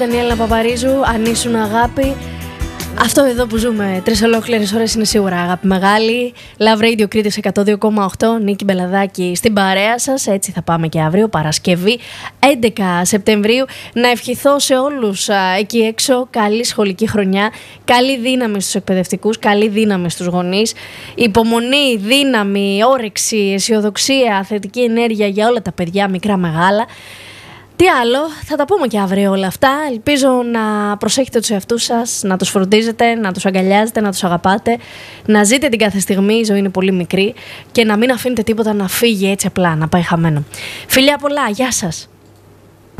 ήταν η Έλληνα Παπαρίζου. Αν ήσουν αγάπη. Αυτό εδώ που ζούμε 3 ολόκληρες ώρες είναι σίγουρα αγάπη μεγάλη. Love Radio Κρήτης 102,8. Νίκη Μπελαδάκη στην παρέα σας. Έτσι θα πάμε και αύριο, Παρασκευή 11 Σεπτεμβρίου. Να ευχηθώ σε όλους εκεί έξω καλή σχολική χρονιά. Καλή δύναμη στους εκπαιδευτικούς, καλή δύναμη στους γονείς. Υπομονή, δύναμη, όρεξη, αισιοδοξία, θετική ενέργεια για όλα τα παιδιά, μικρά μεγάλα. Τι άλλο, θα τα πούμε και αύριο όλα αυτά. Ελπίζω να προσέχετε τους εαυτούς σας, να τους φροντίζετε, να τους αγκαλιάζετε, να τους αγαπάτε, να ζείτε την κάθε στιγμή, η ζωή είναι πολύ μικρή και να μην αφήνετε τίποτα να φύγει έτσι απλά, να πάει χαμένο. Φιλιά πολλά, γεια σας.